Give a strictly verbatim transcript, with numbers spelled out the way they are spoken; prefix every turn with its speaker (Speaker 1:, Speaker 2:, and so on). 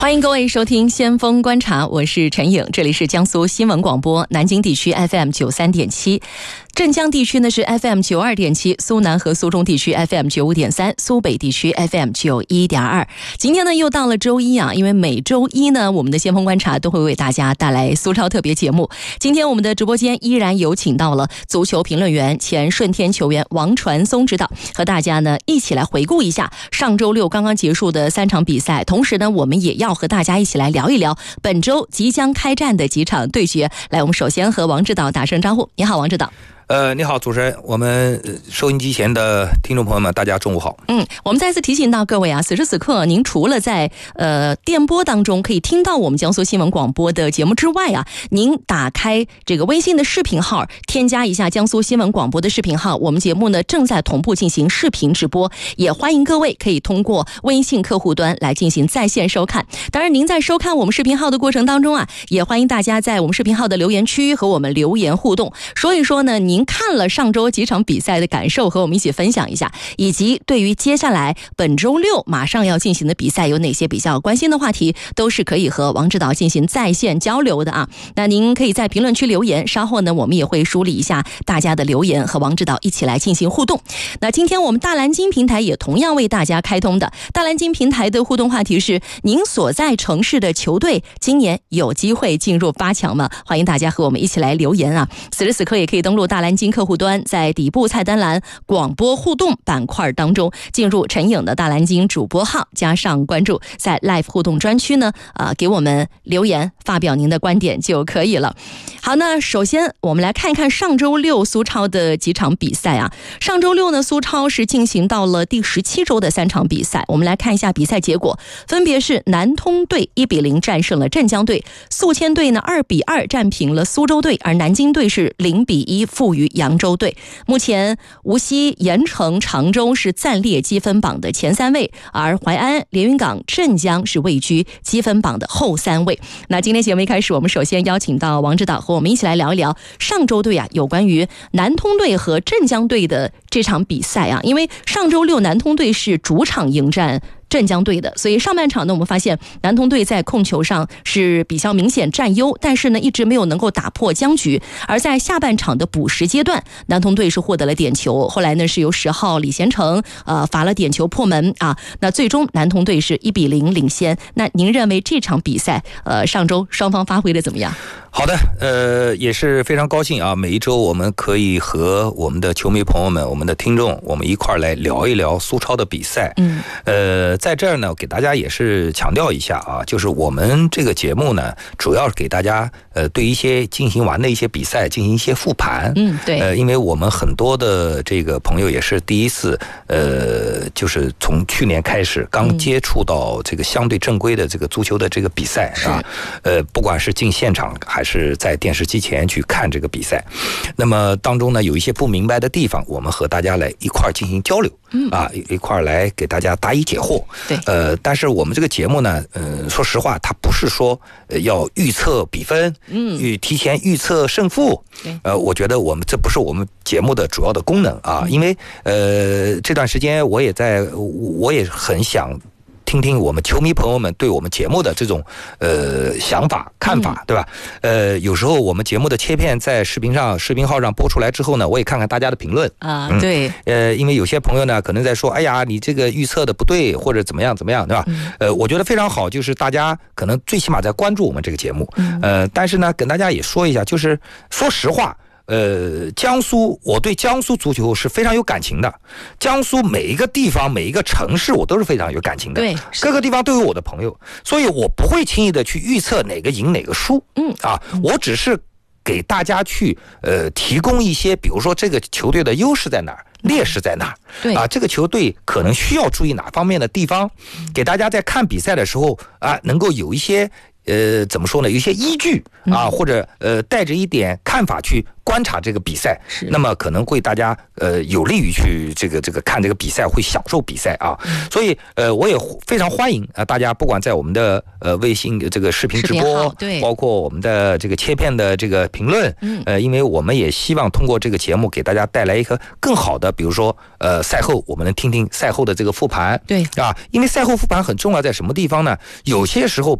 Speaker 1: 欢迎各位收听先锋观察，我是陈颖，这里是江苏新闻广播南京地区 F M 九十三点七，镇江地区呢是 F M 九十二点七，苏南和苏中地区 F M 九十五点三，苏北地区 F M 九十一点二。今天呢又到了周一啊，因为每周一呢我们的先锋观察都会为大家带来苏超特别节目。今天我们的直播间依然有请到了足球评论员、前顺天球员王传松指导，和大家呢一起来回顾一下上周六刚刚结束的三场比赛，同时呢我们也要和大家一起来聊一聊本周即将开战的几场对决。来，我们首先和王指导打声招呼。你好，王指导。
Speaker 2: 呃，你好，主持人，我们收音机前的听众朋友们，大家中午好。
Speaker 1: 嗯，我们再次提醒到各位啊，此时此刻，您除了在呃电波当中可以听到我们江苏新闻广播的节目之外啊，您打开这个微信的视频号，添加一下江苏新闻广播的视频号，我们节目呢正在同步进行视频直播，也欢迎各位可以通过微信客户端来进行在线收看。当然，您在收看我们视频号的过程当中啊，也欢迎大家在我们视频号的留言区和我们留言互动，说一说呢您看了上周几场比赛的感受，和我们一起分享一下，以及对于接下来本周六马上要进行的比赛有哪些比较关心的话题，都是可以和王指导进行在线交流的啊。那您可以在评论区留言，稍后呢我们也会梳理一下大家的留言，和王指导一起来进行互动。那今天我们大蓝鲸平台也同样为大家开通的大蓝鲸平台的互动话题是：您所在城市的球队今年有机会进入八强吗？欢迎大家和我们一起来留言啊。此时此刻也可以登录大蓝鲸客户端，在底部菜单栏广播互动板块当中进入陈颖的大蓝鲸主播号，加上关注，在 Live 互动专区呢呃，给我们留言发表您的观点就可以了。好，那首先我们来看一看上周六苏超的几场比赛啊。上周六呢苏超是进行到了第十七周的三场比赛，我们来看一下比赛结果，分别是南通队一比零战胜了镇江队，宿迁队呢二比二战平了苏州队，而南京队是零比一负于扬州队。目前无锡、盐城、常州是暂列积分榜的前三位，而淮安、连云港、镇江是位居积分榜的后三位。那今天节目一开始，我们首先邀请到王指导和我们一起来聊一聊上周队啊有关于南通队和镇江队的这场比赛啊。因为上周六南通队是主场迎战镇江队的，所以上半场呢我们发现南通队在控球上是比较明显占优，但是呢一直没有能够打破僵局。而在下半场的补时阶段，南通队是获得了点球，后来呢是由十号李贤成呃罚了点球破门啊。那最终南通队是一比零领先。那您认为这场比赛呃上周双方发挥的怎么样？
Speaker 2: 好的，呃，也是非常高兴啊！每一周我们可以和我们的球迷朋友们、我们的听众，我们一块儿来聊一聊苏超的比赛。嗯，呃，在这儿呢，给大家也是强调一下啊，就是我们这个节目呢，主要是给大家呃对一些进行完的一些比赛进行一些复盘。嗯，对。呃，因为我们很多的这个朋友也是第一次，呃，就是从去年开始刚接触到这个相对正规的这个足球的这个比赛啊，呃，不管是进现场还是在电视机前去看这个比赛，那么当中呢有一些不明白的地方，我们和大家来一块儿进行交流，嗯啊，一块儿来给大家答疑解惑。对，呃，但是我们这个节目呢，呃，说实话，它不是说呃要预测比分，嗯，预提前预测胜负，对，呃，我觉得我们这不是我们节目的主要的功能啊，因为呃这段时间我也在，我也很想听听我们球迷朋友们对我们节目的这种呃想法看法，对吧？呃，有时候我们节目的切片在视频上、视频号上播出来之后呢，我也看看大家的评论啊，嗯、对，呃，因为有些朋友呢可能在说，哎呀，你这个预测的不对，或者怎么样怎么样，对吧？嗯、呃，我觉得非常好，就是大家可能最起码在关注我们这个节目，嗯、呃，但是呢，跟大家也说一下，就是说实话。呃，江苏，我对江苏足球是非常有感情的。江苏每一个地方、每一个城市，我都是非常有感情的。对，各个地方都有我的朋友，所以我不会轻易的去预测哪个赢哪个输。嗯啊，我只是给大家去呃提供一些，比如说这个球队的优势在哪儿，劣势在哪儿，对啊，这个球队可能需要注意哪方面的地方，给大家在看比赛的时候啊，能够有一些。 呃怎么说呢，有一些依据啊，或者呃带着一点看法去观察这个比赛，那么可能会大家呃有利于去这个这个看这个比赛，会享受比赛啊。所以呃我也非常欢迎啊大家不管在我们的呃微信这个视频直播，
Speaker 1: 对，
Speaker 2: 包括我们的这个切片的这个评论，呃因为我们也希望通过这个节目给大家带来一个更好的，比如说呃赛后我们能听听赛后的这个复盘，
Speaker 1: 对
Speaker 2: 啊，因为赛后复盘很重要在什么地方呢？有些时候